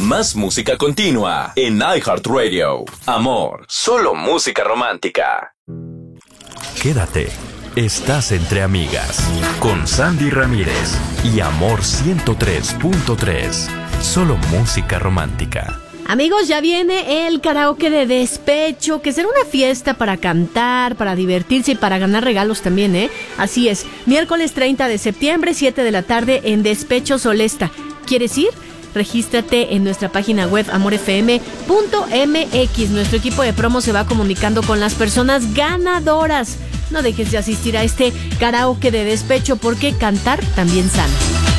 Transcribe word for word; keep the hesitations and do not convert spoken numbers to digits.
Más música continua en iHeartRadio. Amor, solo música romántica. Quédate. Estás entre amigas con Sandy Ramírez y Amor ciento tres punto tres. Solo música romántica. Amigos, ya viene el karaoke de despecho, que será una fiesta para cantar, para divertirse y para ganar regalos también, ¿eh? Así es, miércoles treinta de septiembre, siete de la tarde en Despecho Solesta. ¿Quieres ir? Regístrate en nuestra página web amor f m punto m x. Nuestro equipo de promo se va comunicando con las personas ganadoras. No dejes de asistir a este karaoke de despecho porque cantar también sana.